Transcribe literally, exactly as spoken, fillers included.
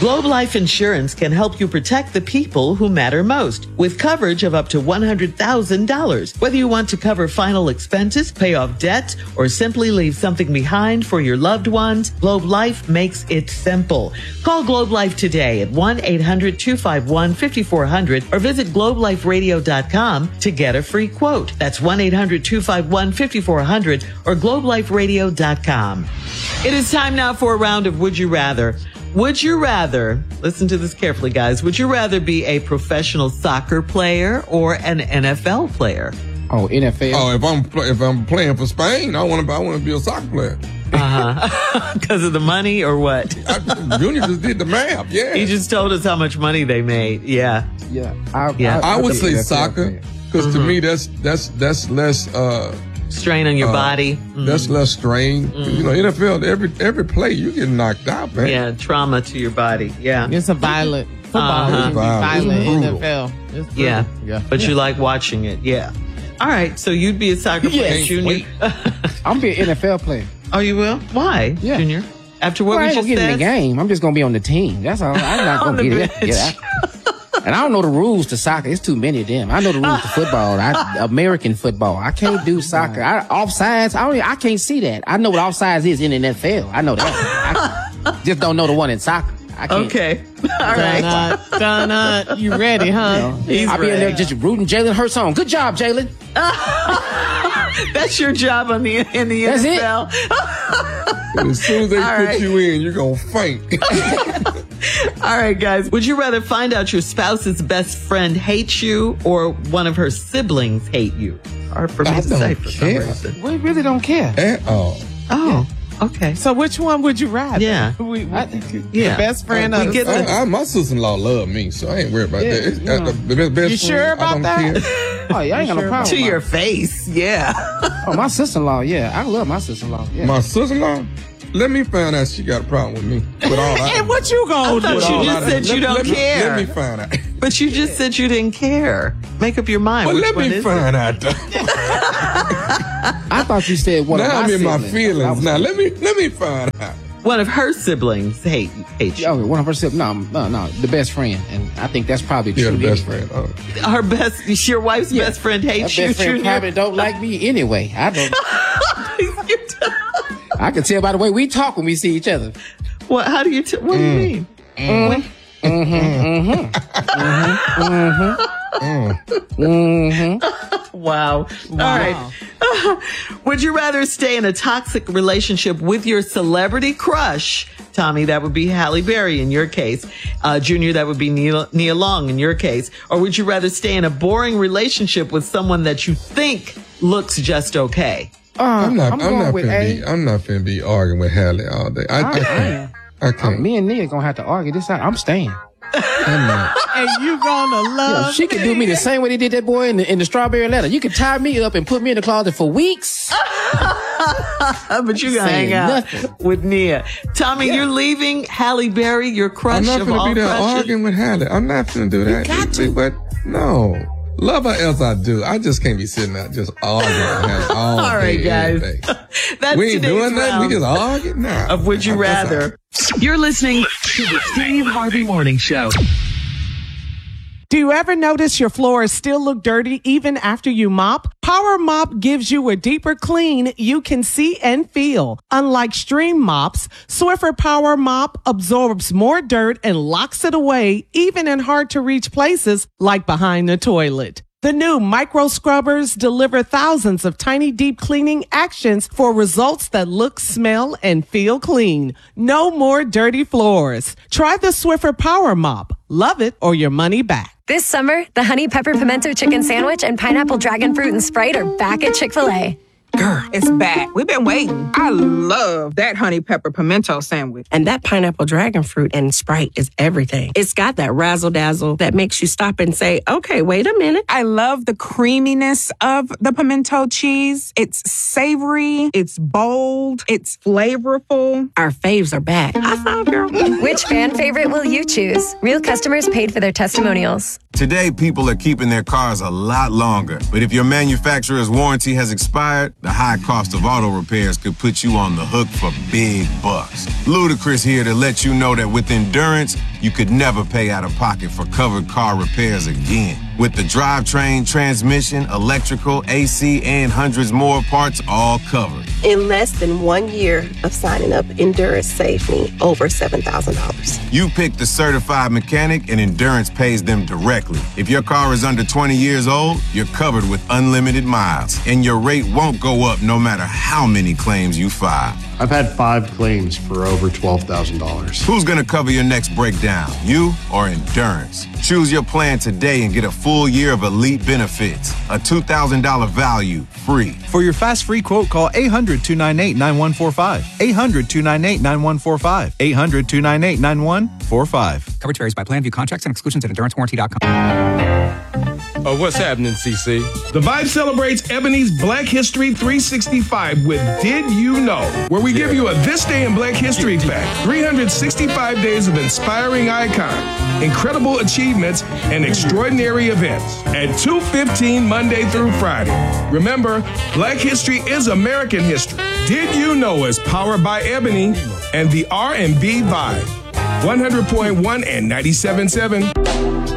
Globe Life Insurance can help you protect the people who matter most with coverage of up to one hundred thousand dollars. Whether you want to cover final expenses, pay off debt, or simply leave something behind for your loved ones, Globe Life makes it simple. Call Globe Life today at one eight hundred two five one five four zero zero or visit globe life radio dot com to get a free quote. That's one eight hundred two five one five four zero zero or globe life radio dot com. It is time now for a round of Would You Rather. Would you rather, listen to this carefully, guys, would you rather be a professional soccer player or an N F L player? Oh, N F L. Oh, if I'm if I'm playing for Spain, I want to I want to be a soccer player. Uh-huh. Because of the money or what? I, Junior just did the math. Yeah, he just told us how much money they made. Yeah, yeah. I, yeah. I, I, I would say soccer because mm-hmm. to me that's that's that's less uh, strain on your uh, body. Mm-hmm. That's less strain. Mm-hmm. You know, N F L every every play you get knocked out, man. Yeah, trauma to your body. Yeah, it's a violent football. Uh-huh. It's violent it's N F L. It's yeah. yeah, but yeah. you like watching it. Yeah. All right, so you'd be a soccer player, yes. Junior. I'm be an N F L player. Oh, you will? Why, yeah. Junior? After what well, we I just ain't gonna said? get in the game. I'm just gonna be on the team. That's all. I'm not gonna get it. Yeah. And I don't know the rules to soccer. It's too many of them. I know the rules to football. I, American football. I can't do soccer. I, offsides. I don't. I can't see that. I know what offsides is in the N F L. I know that. I just don't know the one in soccer. I can't. Okay. All right. Donna, Donna, you ready, huh? You know, He's I'll be ready. in there just rooting Jalen Hurts on. Good job, Jalen. That's your job on the in the That's N F L. As soon as they All put right. you in, you're gonna faint. All right, guys. Would you rather find out your spouse's best friend hates you or one of her siblings hate you? Hard for me I to don't say for some care. reason. We really don't care. At all. Oh, okay. So which one would you rather? Yeah. We, we, I- yeah. The best friend We of get the the- I, I, my sister-in-law love me, so I ain't worried about Yeah, that. It's, you uh, know. the best, best You sure friend, I about don't that? care. Oh, yeah, I ain't got no problem. to with your it. face. Yeah. Oh, my sister-in-law. Yeah, I love my sister-in-law. Yeah. My sister-in-law, let me find out she got a problem with me. With all I, And what you gonna I thought do? with you all just I- said you let- don't let me- care. Let me find out. But you just said you didn't care. Make up your mind. Well, Which let one me is find out. Though. I thought you said one of Now my I'm in my siblings. I feelings. was- Now let me let me find out. it? One of her siblings hate hate you. Yeah, okay, one of her siblings. No, no, no, the best friend, and I think that's probably Yeah, true. the best anyway. friend. Oh. Her best, your wife's Yeah. best friend That hates you. best friend Junior. probably don't like me anyway. I don't. I can tell by the way we talk when we see each other. What? How do you? T- what do you mean? Mm-hmm. Mm-hmm. Mm-hmm. Mm-hmm. Wow. All right. Would you rather stay in a toxic relationship with your celebrity crush? Tommy, that would be Halle Berry in your case. Uh, Junior, that would be Nia, Nia Long in your case. Or would you rather stay in a boring relationship with someone that you think looks just okay? Uh, I'm not. I'm, going not with finna A. be. I'm not finna be arguing with Halle all day. I, I, I can't. am. I can't. Me and Nia gonna have to argue this out. I'm staying. I'm not. And you gonna Yeah, love she could do me the same way they did that boy in the, in the Strawberry Letter. You could tie me up and put me in the closet for weeks. But you gonna Saying hang out nothing. with Nia. Tommy, you're leaving Halle Berry, your crush I'm not of finna all be there crushes. arguing with Halle. I'm not finna do that. got to. But no. Love her else I do. I just can't be sitting out just arguing with Halle all, All right, day, guys. every day. That's We ain't today's doing nothing. round We just arguing. Nah. of Would You That's all. Rather. You're listening to the Steve Harvey Morning Show. Do you ever notice your floors still look dirty even after you mop? Power Mop gives you a deeper clean you can see and feel. Unlike stream mops, Swiffer Power Mop absorbs more dirt and locks it away even in hard to reach places like behind the toilet. The new micro scrubbers deliver thousands of tiny deep cleaning actions for results that look, smell, and feel clean. No more dirty floors. Try the Swiffer Power Mop. Love it or your money back. This summer, the Honey Pepper Pimento Chicken Sandwich and Pineapple Dragon Fruit and Sprite are back at Chick-fil-A. Girl, it's back. We've been waiting. I love that honey pepper pimento sandwich. And that pineapple dragon fruit and Sprite is everything. It's got that razzle dazzle that makes you stop and say, okay, wait a minute. I love the creaminess of the pimento cheese. It's savory. It's bold. It's flavorful. Our faves are back. High five, girl. Which fan favorite will you choose? Real customers paid for their testimonials. Today, people are keeping their cars a lot longer. But if your manufacturer's warranty has expired, The high cost of auto repairs could put you on the hook for big bucks. Ludacris here to let you know that with Endurance, you could never pay out of pocket for covered car repairs again. With the drivetrain, transmission, electrical, A C, and hundreds more parts all covered. In less than one year of signing up, Endurance saved me over seven thousand dollars. You pick the certified mechanic and Endurance pays them directly. If your car is under twenty years old, you're covered with unlimited miles, and your rate won't go up no matter how many claims you file. I've had five claims for over twelve thousand dollars. Who's going to cover your next breakdown, you or Endurance? Choose your plan today and get a full year of elite benefits. A two thousand dollars value, free. For your fast free quote, call eight hundred, two nine eight, nine one four five. eight hundred, two nine eight, nine one four five. eight hundred, two nine eight, nine one four five. Coverage varies by plan. View contracts and exclusions at endurance warranty dot com. Oh, what's happening, C C? The Vibe celebrates Ebony's Black History three sixty-five with Did You Know? Where we give you a This Day in Black History fact. three hundred sixty-five days of inspiring icons, incredible achievements, and extraordinary events at two fifteen Monday through Friday. Remember, Black History is American history. Did You Know is powered by Ebony and the R and B Vibe. one hundred point one and ninety-seven point seven.